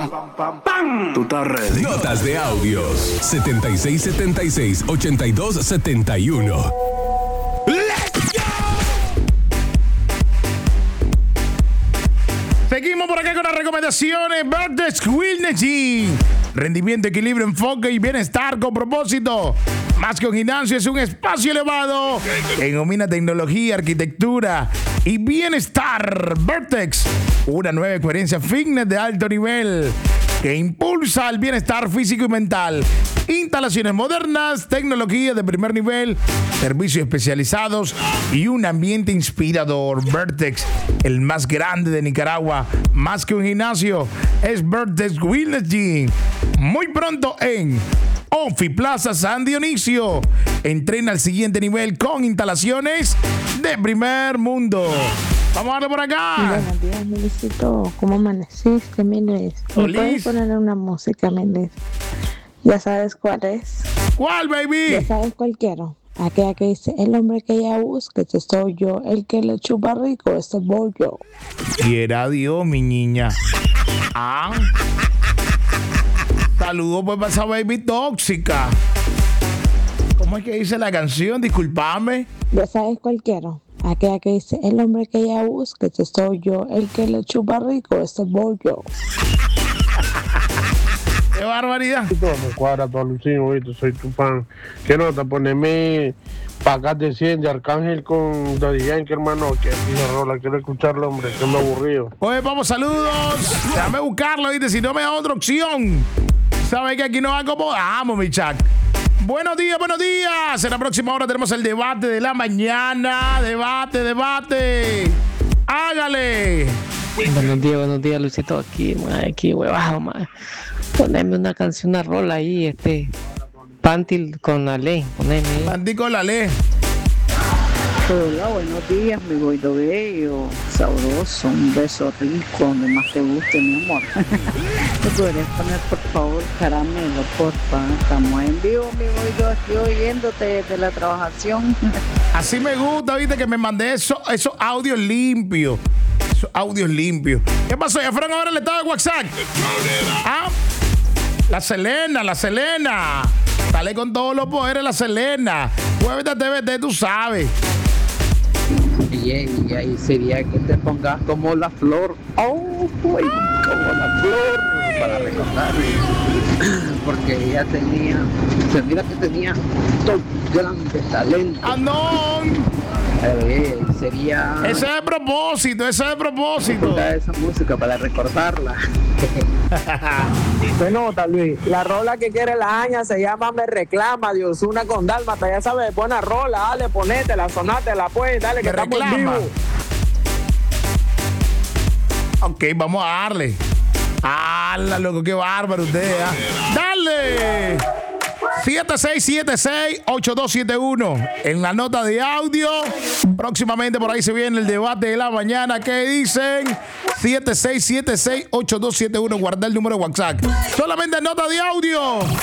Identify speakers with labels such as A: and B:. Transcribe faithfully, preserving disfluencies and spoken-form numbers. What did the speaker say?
A: Tú estás ready.
B: Notas de audios setenta y seis setenta y seis ochenta y dos setenta y uno.
C: Seguimos por acá con las recomendaciones. Vertex Wellness Gym. Rendimiento, equilibrio, enfoque y bienestar con propósito. Más que un gimnasio, es un espacio elevado que combina tecnología, arquitectura y bienestar. Vertex, una nueva experiencia fitness de alto nivel que impulsa el bienestar físico y mental. Instalaciones modernas, tecnología de primer nivel, servicios especializados y un ambiente inspirador. Vertex, el más grande de Nicaragua, más que un gimnasio, es Vertex Wellness Gym. Muy pronto en Onfi Plaza San Dionisio. Entrena al siguiente nivel con instalaciones de primer mundo. Vamos a darle por acá.
D: Buenos días, Melisito. ¿Cómo amaneciste, Melis? ¿Me puedes poner una música, Melis? ¿Ya sabes cuál es?
C: ¿Cuál, baby?
D: ¿Ya sabes cuál quiero? Aquella que dice, el hombre que ella busca, este soy yo. El que le chupa rico, este voy yo.
C: Quiera Dios, mi niña. Ah. Saludos pues para esa baby tóxica. ¿Cómo es que dice la canción? Disculpame.
D: ¿Ya sabes cuál quiero? Aquella que dice, el hombre que ella busca, este soy yo. El que le chupa rico, este voy yo.
C: ¡Qué barbaridad!
E: Todo me cuadra, todo alucino, ¿viste? Soy tu pan. ¿Qué nota? Poneme pa' acá desciende Arcángel con Daddy Yankee, hermano. Que pisa rola, quiero escucharlo, hombre, que me aburrido.
C: Oye, vamos, saludos. Déjame buscarlo, ¿viste? Si no me da otra opción. ¿Sabes que aquí nos acomodamos, mi chac? Buenos días, buenos días. En la próxima hora tenemos el debate de la mañana. Debate, debate. Hágale.
F: Buenos días, buenos días, Luisito. Aquí, man, aquí, huevado, man. Poneme una canción, una rola ahí, este. Panty con la ley. Poneme ahí.
C: Panty con la ley.
G: Hola, buenos días, mi goido bello, sabroso, un beso rico, donde más te guste, mi amor. ¿Me podrías poner, por favor, caramelo, porfa? Estamos en vivo, mi goido, aquí oyéndote desde la trabajación.
C: Así me gusta, viste, que me mandé eso, esos audios limpios. Esos audios limpios. ¿Qué pasó? ¿Ya fueron ahora el estado de WhatsApp? ¿Ah? La Selena, la Selena. Dale con todos los poderes, la Selena. Muévete, T V T, tú sabes.
G: Y, y ahí sería que te pongas como la flor. Oh, uy, como la flor. Para recordar. Porque ella tenía, se mira que tenía todo grande talento.
C: ¡Andón!
G: Eh, sería...
C: Ese es el propósito, ese es el propósito.
G: Esa música para recordarla.
H: Se nota, Luis. La rola que quiere la Aña se llama Me Reclama, Dios, una con Dálmata. Ya sabes, buena rola, dale, ponétela, sonátela, pues, dale, que
C: Me
H: estamos en
C: reclama.
H: vivo.
C: Ok, vamos a darle. ¡Hala, loco! ¡Qué bárbaro usted! ¿eh? ¡Dale! siete seis siete seis ocho dos siete uno en la nota de audio. Próximamente por ahí se viene el debate de la mañana. ¿Qué dicen? siete seis siete seis ocho dos siete uno. Guarda el número de WhatsApp. Solamente nota de audio.